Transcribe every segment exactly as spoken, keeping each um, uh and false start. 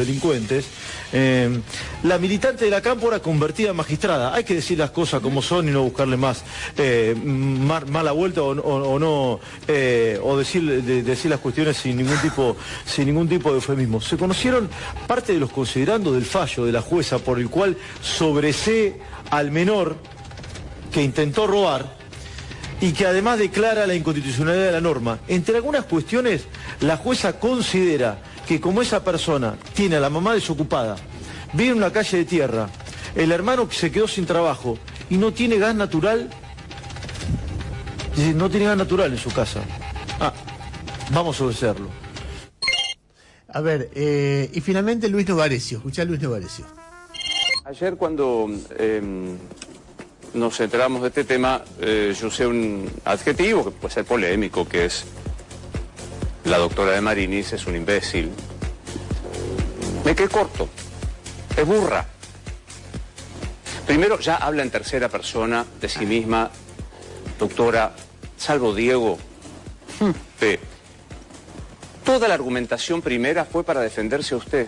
delincuentes, eh, la militante de la Cámpora convertida en magistrada. Hay que decir las cosas como son y no buscarle más eh, mar, mala vuelta o, o, o no, eh, o decir, de, decir las cuestiones sin ningún tipo, sin ningún tipo de eufemismo. Se conocieron parte de los considerandos del fallo de la jueza por el cual sobresee al menor que intentó robar y que además declara la inconstitucionalidad de la norma. Entre algunas cuestiones, la jueza considera que como esa persona tiene a la mamá desocupada, vive en una calle de tierra, el hermano que se quedó sin trabajo y no tiene gas natural, dice, no tiene gas natural en su casa. Ah, vamos a obedecerlo. A ver, eh, y finalmente Luis Novarecio, escuchá a Luis Novarecio. Ayer cuando eh, nos enteramos de este tema, eh, yo usé un adjetivo que puede ser polémico, que es la doctora de Marinis es un imbécil. Me quedé corto, es burra. Primero ya habla en tercera persona de sí misma, doctora, salvo Diego. Sí. Toda la argumentación primera fue para defenderse a usted,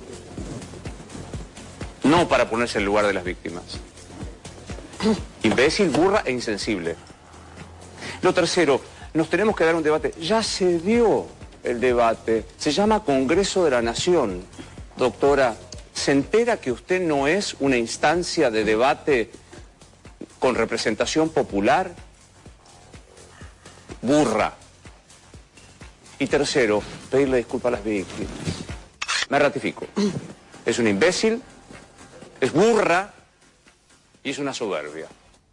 no para ponerse en el lugar de las víctimas. Imbécil, burra e insensible. Lo tercero, nos tenemos que dar un debate. Ya se dio el debate. Se llama Congreso de la Nación. Doctora, ¿se entera que usted no es una instancia de debate con representación popular? Burra. Y tercero, pedirle disculpas a las víctimas. Me ratifico. Es un imbécil, es burra y es una soberbia.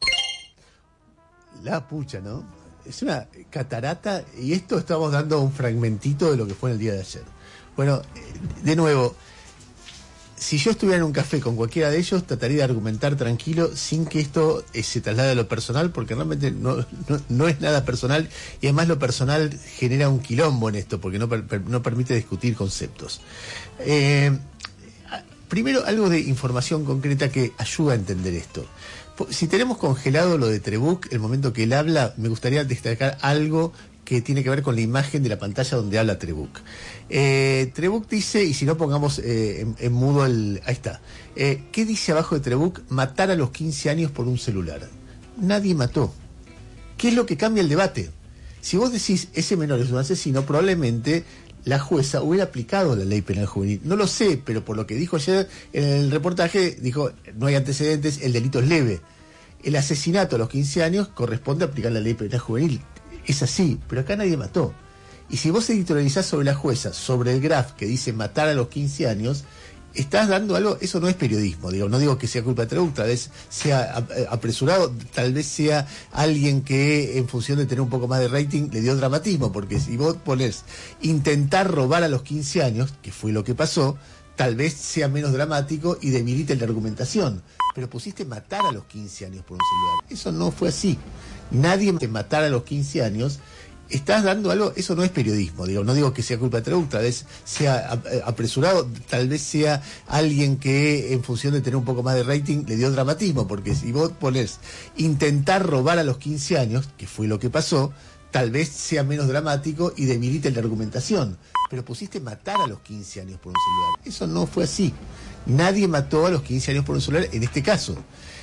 La pucha, ¿no? Es una catarata y esto estamos dando un fragmentito de lo que fue en el día de ayer. Bueno, de nuevo, si yo estuviera en un café con cualquiera de ellos, trataría de argumentar tranquilo sin que esto eh, se traslade a lo personal, porque realmente no, no, no es nada personal y además lo personal genera un quilombo en esto, porque no, per, no permite discutir conceptos. Eh, primero, algo de información concreta que ayuda a entender esto. Si tenemos congelado lo de Trebuch, el momento que él habla, me gustaría destacar algo que tiene que ver con la imagen de la pantalla donde habla Trebuch. Eh, Trebuch dice, y si no pongamos eh, en, en mudo el... Ahí está. Eh, ¿Qué dice abajo de Trebuch? Matar a los quince años por un celular. Nadie mató. ¿Qué es lo que cambia el debate? Si vos decís, ese menor es un asesino, probablemente la jueza hubiera aplicado la ley penal juvenil. No lo sé, pero por lo que dijo ayer en el reportaje, dijo, no hay antecedentes, el delito es leve. El asesinato a los quince años corresponde a aplicar la ley penal juvenil. Es así, pero acá nadie mató. Y si vos editorializás sobre la jueza, sobre el graf que dice matar a los quince años, estás dando algo, eso no es periodismo, digo, no digo que sea culpa de Trebuch, tal vez sea apresurado, tal vez sea alguien que en función de tener un poco más de rating le dio dramatismo, porque si vos ponés intentar robar a los quince años, que fue lo que pasó, tal vez sea menos dramático y debilite la argumentación. Pero pusiste matar a los quince años por un celular. Eso no fue así. Nadie te matara a los quince años. Estás dando algo, eso no es periodismo, digo, no digo que sea culpa de Trebuch, tal vez sea apresurado, tal vez sea alguien que en función de tener un poco más de rating le dio dramatismo, porque si vos ponés intentar robar a los quince años, que fue lo que pasó, tal vez sea menos dramático y debilite la argumentación. Pero pusiste matar a los quince años por un celular. Eso no fue así. Nadie mató a los quince años por un celular en este caso.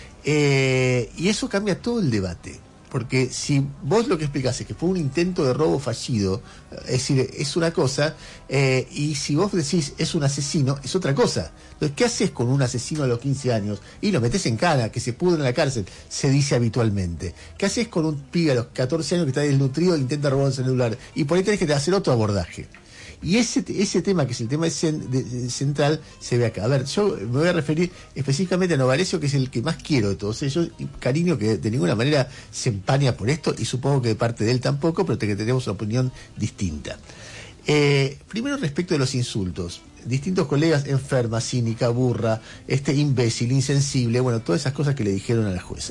Eh, y eso cambia todo el debate. Porque si vos lo que explicás es que fue un intento de robo fallido, es decir, es una cosa, eh, y si vos decís es un asesino, es otra cosa. Entonces, ¿qué haces con un asesino a los quince años? Y lo metés en cana, que se pudre en la cárcel, se dice habitualmente. ¿Qué haces con un pibe a los catorce años que está desnutrido e intenta robar un celular? Y por ahí tenés que hacer otro abordaje. Y ese, ese tema, que es el tema cen, de, de, central, se ve acá. A ver, yo me voy a referir específicamente a Novarecio, que es el que más quiero de todos ellos, y cariño que de ninguna manera se empaña por esto, y supongo que de parte de él tampoco, pero que tenemos una opinión distinta. Eh, primero, respecto de los insultos. Distintos colegas, enferma, cínica, burra, este imbécil, insensible, bueno, todas esas cosas que le dijeron a la jueza.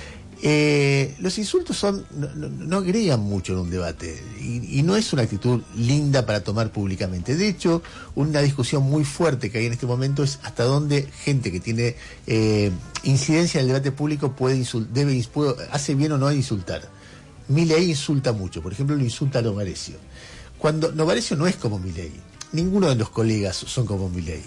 Eh, los insultos son no, no, no agregan mucho en un debate y, y no es una actitud linda para tomar públicamente. De hecho, una discusión muy fuerte que hay en este momento es hasta dónde gente que tiene eh, incidencia en el debate público puede insultar, debe, puede, hace bien o no insultar. Milei insulta mucho, por ejemplo, lo insulta a Novarecio. Cuando Novarecio no es como Milei, ninguno de los colegas son como Milei.